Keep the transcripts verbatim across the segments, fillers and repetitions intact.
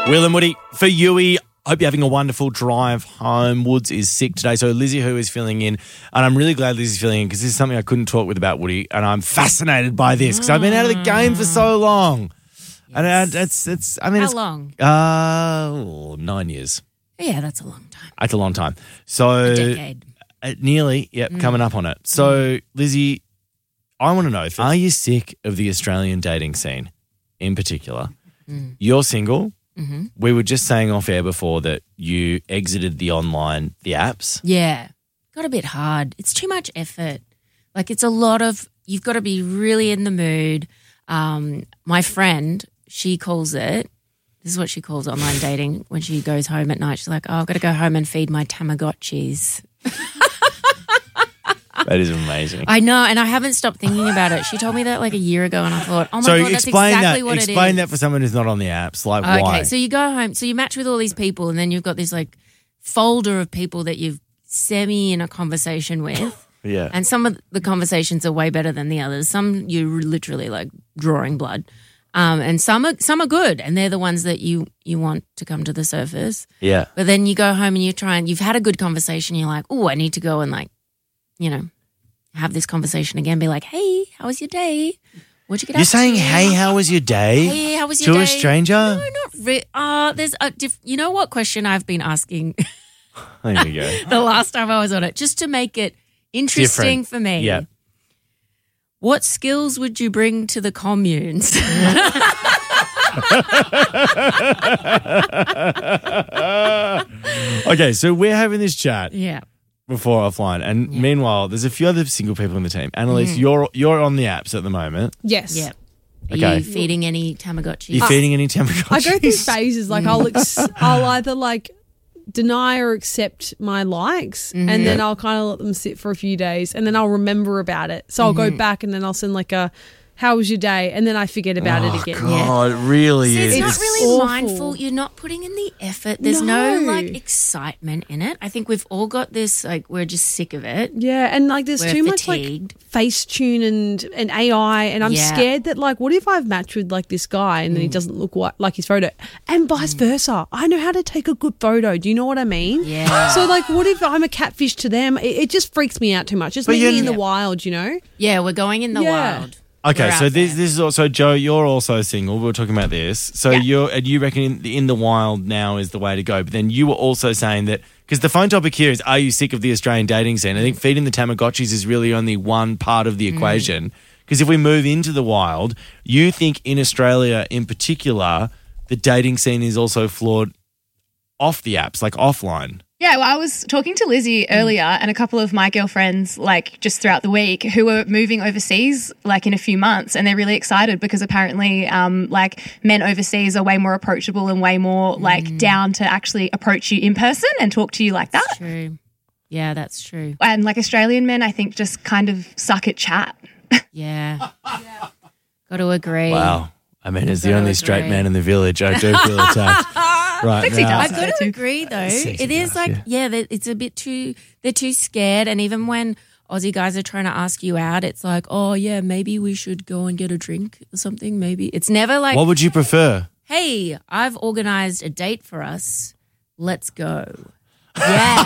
Will and Woody for Yui. Hope you're having a wonderful drive home. Woods is sick today, so Lizzie Who is filling in. And I'm really glad Lizzie's filling in because this is something I couldn't talk with about Woody, and I'm fascinated by this because I've been out of the game for so long. Yes. And uh, it's, it's, I mean, How it's, long? Uh, oh, nine years. Yeah, that's a long time. That's a long time. So, a decade. Uh, nearly, yep, mm. coming up on it. So, mm. Lizzie, I want to know, are you sick of the Australian dating scene in particular? Mm. You're single. Mm-hmm. We were just saying off air before that you exited the online, the apps. Yeah. Got a bit hard. It's too much effort. Like it's a lot of, you've got to be really in the mood. Um, my friend, she calls it, this is what she calls online dating when she goes home at night. She's like, oh, I've got to go home and feed my Tamagotchis. That is amazing. I know, and I haven't stopped thinking about it. She told me that like a year ago, and I thought, oh my so God, that's explain exactly that, what it is. Explain that for someone who's not on the apps. Like, okay, why? Okay, so you go home, so you match with all these people, and then you've got this like folder of people that you've semi in a conversation with. Yeah. And some of the conversations are way better than the others. Some you're literally like drawing blood. Um, and some are some are good, and they're the ones that you you want to come to the surface. Yeah. But then you go home and you try and you've had a good conversation. You're like, oh, I need to go and like, you know, have this conversation again. Be like, hey, how was your day? What'd you get You're up saying, to? hey, how was your day? Hey, how was your to day? To a stranger? No, not really. Uh, there's a diff- you know what question I've been asking there you go. the last time I was on it, just to make it interesting Different. for me. Yeah. What skills would you bring to the communes? Okay, so we're having this chat. Yeah. Before offline, and yeah. meanwhile, there's a few other single people in the team. Annalise, mm. you're you're on the apps at the moment. Yes. Yeah. Are okay. you feeding any Tamagotchis? You're feeding any Tamagotchis? I go through phases. Like I'll ex- I'll either like deny or accept my likes, mm-hmm. and then I'll kind of let them sit for a few days, and then I'll remember about it. So I'll mm-hmm. go back, and then I'll send like a, "How was your day?" and then I forget about oh, it again. God, yeah. it really See, is. it's not it's really awful. mindful. You're not putting in the effort. There's no. no like excitement in it. I think we've all got this. Like we're just sick of it. Yeah, and like there's we're too fatigued. much like Facetune and and A I, and I'm yeah. scared that like what if I've matched with like this guy and then mm. he doesn't look what, like his photo, and vice mm. versa. I know how to take a good photo. Do you know what I mean? Yeah. So like, what if I'm a catfish to them? It, it just freaks me out too much. Just meet me in yeah. the wild, you know? Yeah, we're going in the yeah. wild. Okay, so this this is also Joe. You're also single. We were talking about this. So yeah. you're and you reckon in the, in the wild now is the way to go. But then you were also saying that because the phone topic here is, are you sick of the Australian dating scene? I think feeding the Tamagotchis is really only one part of the equation. Because mm. if we move into the wild, you think in Australia in particular, the dating scene is also flawed off the apps, like offline. Yeah, well, I was talking to Lizzie earlier and a couple of my girlfriends, like just throughout the week, who were moving overseas, like in a few months, and they're really excited because apparently, um, like men overseas are way more approachable and way more like mm. down to actually approach you in person and talk to you like that. That's true. Yeah, that's true. And like Australian men, I think just kind of suck at chat. Yeah. yeah. Got to agree. Wow. I mean, as the only straight agree. man in the village, I do feel attacked. Right now. I've got to agree, though. It is like, yeah, yeah it's a bit too, they're too scared. And even when Aussie guys are trying to ask you out, it's like, oh, yeah, maybe we should go and get a drink or something. Maybe. It's never like. What would you prefer? Hey, I've organised a date for us. Let's go. Yeah.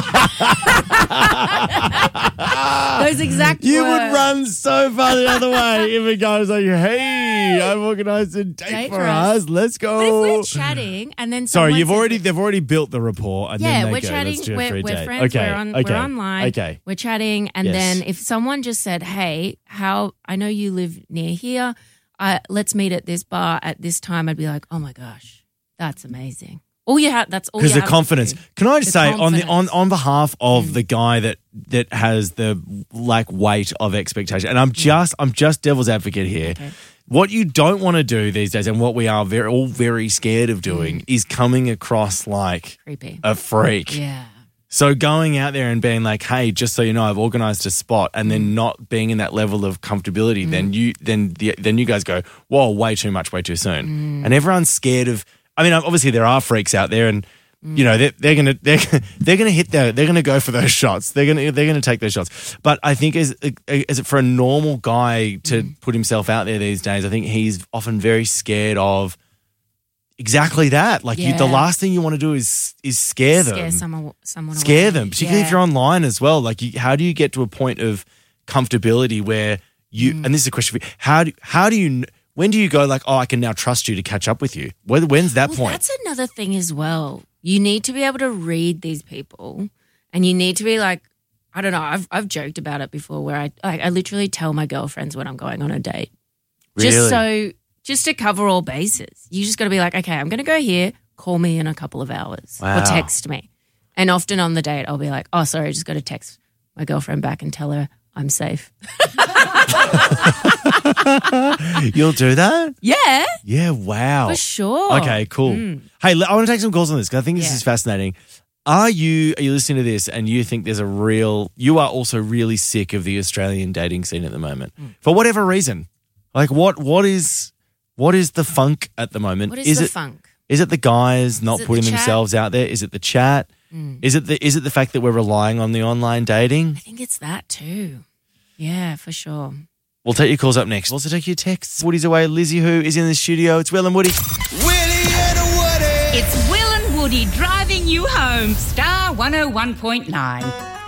Those exact You words. would run so far the other way if a guy was like, hey, I've organised a date, date for, for us. us. Let's go. But if we're chatting and then Sorry, you've says, already they've already built the rapport and yeah, then they we're go, chatting, let's do a we're, free we're date. friends, Okay, we're, on, okay, we're online, okay. we're chatting, and yes. then if someone just said, hey, how I know you live near here, uh, let's meet at this bar at this time, I'd be like, oh my gosh, that's amazing. All you have, that's all. Because the confidence. Can I just the say on the on, on behalf of mm. the guy that that has the like weight of expectation, and I'm just I'm just devil's advocate here. Okay. What you don't want to do these days, and what we are very all very scared of doing, mm. is coming across like creepy, a freak. Yeah. So going out there and being like, hey, just so you know, I've organised a spot, and mm. then not being in that level of comfortability, mm. then you then the, then you guys go, whoa, way too much, way too soon, mm. and everyone's scared of. I mean, obviously there are freaks out there, and you know they're, they're gonna they're they're gonna hit their they're gonna go for those shots. They're gonna they're gonna take those shots. But I think as as for a normal guy to mm. put himself out there these days, I think he's often very scared of exactly that. Like you, the Yeah. last thing you want to do is is scare them. Scare someone, someone Scare away. them, particularly if Yeah. you're online as well. Like, you, how do you get to a point of comfortability where you? Mm. And this is a question for you: How do how do you? kn- When do you go like, oh, I can now trust you to catch up with you? When, when's that Well, point? that's another thing as well. You need to be able to read these people, and you need to be like, I don't know. I've I've joked about it before, where I I, I literally tell my girlfriends when I'm going on a date, Really? just so just to cover all bases. You just got to be like, okay, I'm going to go here. Call me in a couple of hours Wow. or text me. And often on the date, I'll be like, oh, sorry, I just got to text my girlfriend back and tell her I'm safe. You'll do that? Yeah, Yeah. Wow. for sure. Okay, cool. Hey, I want to take some calls on this because I think this Yeah. is fascinating. Are you are you listening to this and you think there's a real you are also really sick of the Australian dating scene at the moment for whatever reason? Like what what is what is the funk at the moment? What is, the it funk? is it the guys not it the putting chat? themselves out there? Is it the chat? Is it the is it the fact that we're relying on the online dating? I think it's that too. Yeah, for sure. We'll take your calls up next. We'll also take your texts. Woody's away. Lizzie, who is in the studio. It's Will and Woody. Willie and Woody. It's Will and Woody driving you home. Star one oh one point nine.